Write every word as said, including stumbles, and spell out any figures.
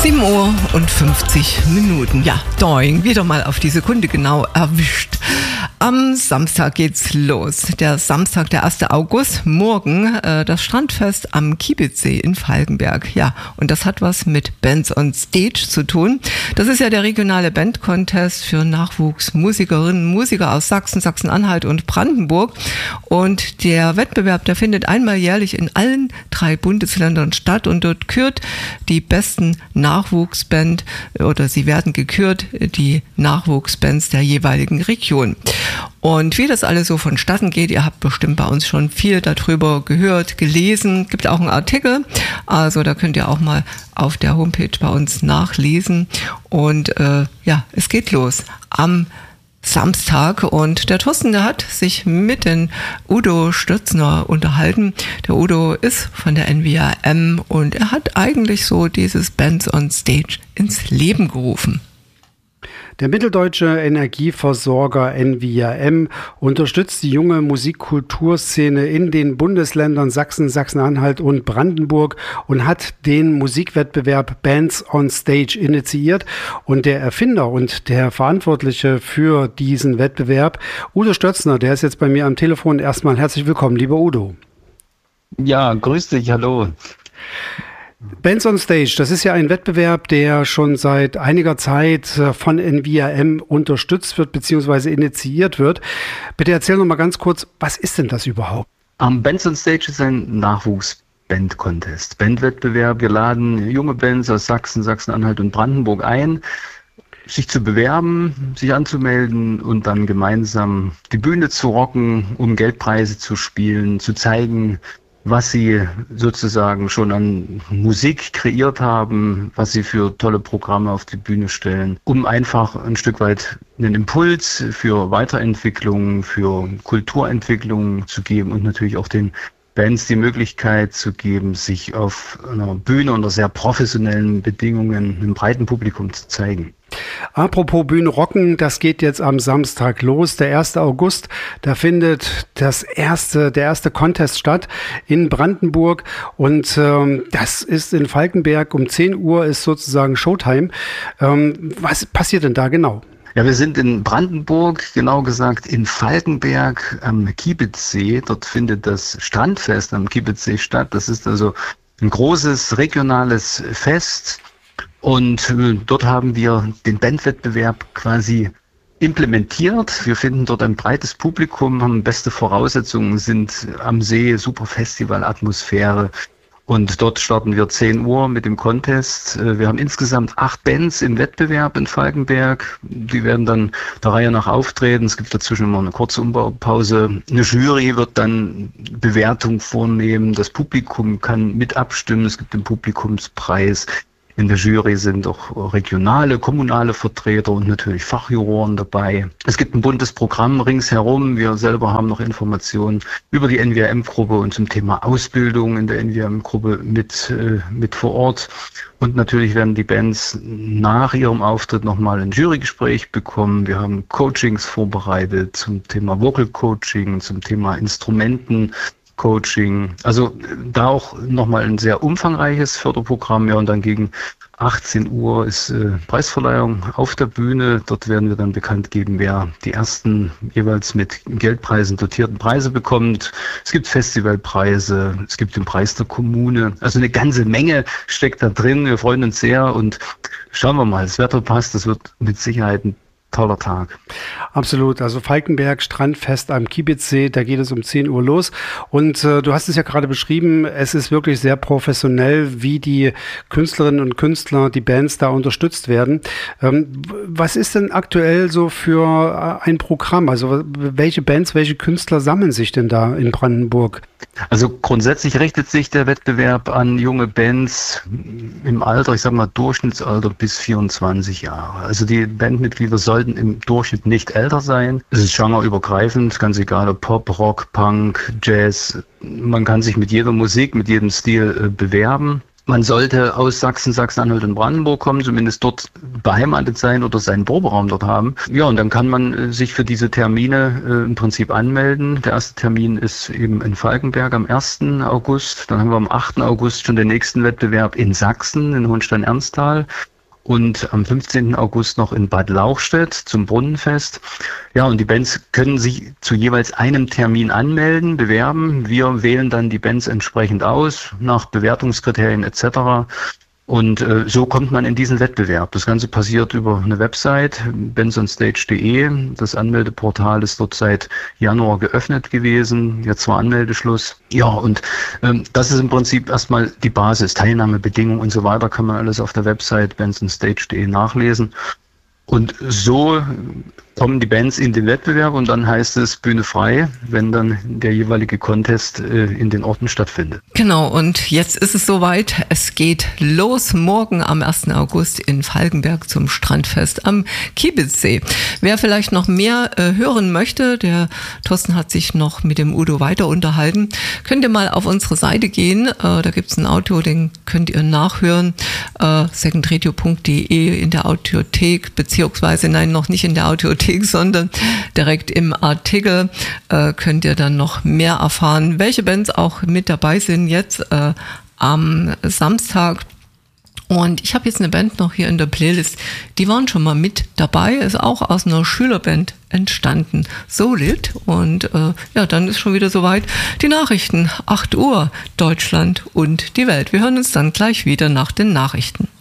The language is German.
sieben Uhr und fünfzig Minuten. Ja, doing, wieder mal auf die Sekunde genau erwischt. Am Samstag geht's los. Der Samstag, der erster August, morgen äh, das Strandfest am Kiebitzsee in Falkenberg. Ja, und das hat was mit Bands on Stage zu tun. Das ist ja der regionale Band-Contest für Nachwuchsmusikerinnen und Musiker aus Sachsen, Sachsen-Anhalt und Brandenburg. Und der Wettbewerb, der findet einmal jährlich in allen drei Bundesländern statt und dort kürt die besten Nachwuchsband oder sie werden gekürt, die Nachwuchsbands der jeweiligen Region. Und wie das alles so vonstatten geht, ihr habt bestimmt bei uns schon viel darüber gehört, gelesen, gibt auch einen Artikel, also da könnt ihr auch mal auf der Homepage bei uns nachlesen und äh, ja, es geht los am Samstag und der Thorsten, der hat sich mit den Udo Stürzner unterhalten. Der Udo ist von der N W A M und er hat eigentlich so dieses Bands on Stage ins Leben gerufen. Der mitteldeutsche Energieversorger N W A M unterstützt die junge Musikkulturszene in den Bundesländern Sachsen, Sachsen-Anhalt und Brandenburg und hat den Musikwettbewerb Bands on Stage initiiert. Und der Erfinder und der Verantwortliche für diesen Wettbewerb, Udo Stürzner, der ist jetzt bei mir am Telefon. Erstmal herzlich willkommen, lieber Udo. Ja, grüß dich, hallo. Bands on Stage, das ist ja ein Wettbewerb, der schon seit einiger Zeit von N W A M unterstützt wird bzw. initiiert wird. Bitte erzähl noch mal ganz kurz, was ist denn das überhaupt? Um, Bands on Stage ist ein Nachwuchs-Band-Contest, Bandwettbewerb. Wir laden junge Bands aus Sachsen, Sachsen-Anhalt und Brandenburg ein, sich zu bewerben, sich anzumelden und dann gemeinsam die Bühne zu rocken, um Geldpreise zu spielen, zu zeigen, was sie sozusagen schon an Musik kreiert haben, was sie für tolle Programme auf die Bühne stellen, um einfach ein Stück weit einen Impuls für Weiterentwicklung, für Kulturentwicklung zu geben und natürlich auch den Bands die Möglichkeit zu geben, sich auf einer Bühne unter sehr professionellen Bedingungen einem breiten Publikum zu zeigen. Apropos Bühne rocken, das geht jetzt am Samstag los, der erster August. Da findet das erste, der erste Contest statt in Brandenburg und ähm, das ist in Falkenberg. Um zehn Uhr ist sozusagen Showtime. Ähm, was passiert denn da genau? Ja, wir sind in Brandenburg, genau gesagt in Falkenberg am Kiebitzsee. Dort findet das Strandfest am Kiebitzsee statt. Das ist also ein großes regionales Fest. Und äh, dort haben wir den Bandwettbewerb quasi implementiert. Wir finden dort ein breites Publikum, haben beste Voraussetzungen, sind am See, super Festivalatmosphäre. Und dort starten wir zehn Uhr mit dem Contest. Wir haben insgesamt acht Bands im Wettbewerb in Falkenberg. Die werden dann der Reihe nach auftreten. Es gibt dazwischen immer eine kurze Umbaupause. Eine Jury wird dann Bewertung vornehmen. Das Publikum kann mit abstimmen. Es gibt den Publikumspreis. In der Jury sind auch regionale, kommunale Vertreter und natürlich Fachjuroren dabei. Es gibt ein buntes Programm ringsherum. Wir selber haben noch Informationen über die N W A M-Gruppe und zum Thema Ausbildung in der N W A M-Gruppe mit, äh, mit vor Ort. Und natürlich werden die Bands nach ihrem Auftritt nochmal ein Jurygespräch bekommen. Wir haben Coachings vorbereitet zum Thema Vocal Coaching, zum Thema Instrumenten. Coaching, also da auch nochmal ein sehr umfangreiches Förderprogramm, ja, und dann gegen achtzehn Uhr ist äh, Preisverleihung auf der Bühne. Dort werden wir dann bekannt geben, wer die ersten jeweils mit Geldpreisen dotierten Preise bekommt. Es gibt Festivalpreise, es gibt den Preis der Kommune, also eine ganze Menge steckt da drin. Wir freuen uns sehr und schauen wir mal, das Wetter passt, das wird mit Sicherheit ein toller Tag. Absolut. Also Falkenberg, Strandfest am Kiebitzsee, da geht es um zehn Uhr los. Und äh, du hast es ja gerade beschrieben, es ist wirklich sehr professionell, wie die Künstlerinnen und Künstler, die Bands da unterstützt werden. Ähm, was ist denn aktuell so für ein Programm? Also welche Bands, welche Künstler sammeln sich denn da in Brandenburg? Also grundsätzlich richtet sich der Wettbewerb an junge Bands im Alter, ich sag mal Durchschnittsalter bis vierundzwanzig Jahre. Also die Bandmitglieder sollten im Durchschnitt nicht älter sein. Es ist genreübergreifend, ganz egal ob Pop, Rock, Punk, Jazz. Man kann sich mit jeder Musik, mit jedem Stil äh, bewerben. Man sollte aus Sachsen, Sachsen-Anhalt und Brandenburg kommen, zumindest dort beheimatet sein oder seinen Proberaum dort haben. Ja, und dann kann man äh, sich für diese Termine äh, im Prinzip anmelden. Der erste Termin ist eben in Falkenberg am ersten August. Dann haben wir am achten August schon den nächsten Wettbewerb in Sachsen, in Hohenstein-Ernsthal. Und am fünfzehnten August noch in Bad Lauchstädt zum Brunnenfest. Ja, und die Bands können sich zu jeweils einem Termin anmelden, bewerben. Wir wählen dann die Bands entsprechend aus, nach Bewertungskriterien et cetera. Und äh, so kommt man in diesen Wettbewerb. Das Ganze passiert über eine Website, bands on stage punkt de. Das Anmeldeportal ist dort seit Januar geöffnet gewesen. Jetzt war Anmeldeschluss. Ja, und ähm, das ist im Prinzip erstmal die Basis. Teilnahmebedingungen und so weiter kann man alles auf der Website bands on stage punkt de nachlesen. Und so kommen die Bands in den Wettbewerb und dann heißt es Bühne frei, wenn dann der jeweilige Contest äh, in den Orten stattfindet. Genau, und jetzt ist es soweit. Es geht los morgen am ersten August in Falkenberg zum Strandfest am Kiebitzsee. Wer vielleicht noch mehr äh, hören möchte, der Thorsten hat sich noch mit dem Udo weiter unterhalten, könnt ihr mal auf unsere Seite gehen. Äh, da gibt's ein Audio, den könnt ihr nachhören. Äh, second radio punkt de in der Audiothek, beziehungsweise nein, noch nicht in der Audiothek, sondern direkt im Artikel äh, könnt ihr dann noch mehr erfahren, welche Bands auch mit dabei sind jetzt äh, am Samstag. Und ich habe jetzt eine Band noch hier in der Playlist, die waren schon mal mit dabei, ist auch aus einer Schülerband entstanden, Solid. Und äh, ja, dann ist schon wieder soweit. Die Nachrichten, acht Uhr, Deutschland und die Welt. Wir hören uns dann gleich wieder nach den Nachrichten.